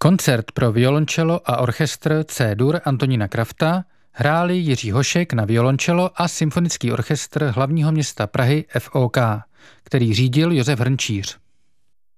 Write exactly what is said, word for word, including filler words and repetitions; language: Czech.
Koncert pro violončelo a orchestr C-dur Antonína Krafta hráli Jiří Hošek na violončelo a symfonický orchestr hlavního města Prahy F O K, který řídil Josef Hrnčíř.